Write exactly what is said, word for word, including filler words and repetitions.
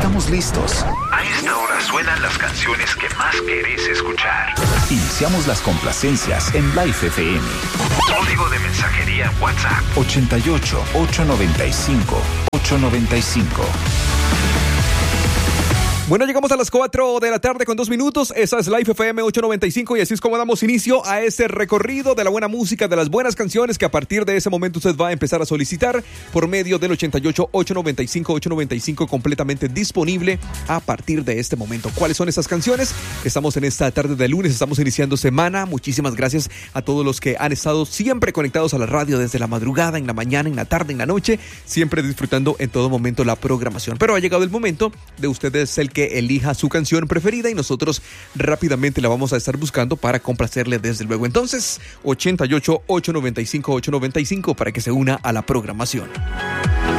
estamos listos. A esta hora suenan las canciones que más querés escuchar. Iniciamos las complacencias en Life F M. Código de mensajería WhatsApp ochenta y ocho, ochocientos noventa y cinco, ochocientos noventa y cinco. Bueno, llegamos a las cuatro de la tarde con dos minutos. Esa es Life F M ochocientos noventa y cinco y así es como damos inicio a este recorrido de la buena música, de las buenas canciones que a partir de ese momento usted va a empezar a solicitar por medio del ochenta y ocho, ochocientos noventa y cinco, ochocientos noventa y cinco, completamente disponible a partir de este momento. ¿Cuáles son esas canciones? Estamos en esta tarde de lunes, estamos iniciando semana. Muchísimas gracias a todos los que han estado siempre conectados a la radio desde la madrugada, en la mañana, en la tarde, en la noche, siempre disfrutando en todo momento la programación. Pero ha llegado el momento de ustedes el que elija su canción preferida y nosotros rápidamente la vamos a estar buscando para complacerle desde luego. Entonces, ochenta y ocho, ochocientos noventa y cinco, ochocientos noventa y cinco para que se una a la programación.